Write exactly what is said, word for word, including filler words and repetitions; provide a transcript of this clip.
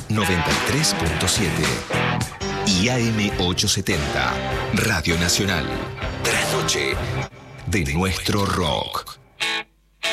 noventa y tres punto siete y A M ochocientos setenta, Radio Nacional. Trasnoche de nuestro rock.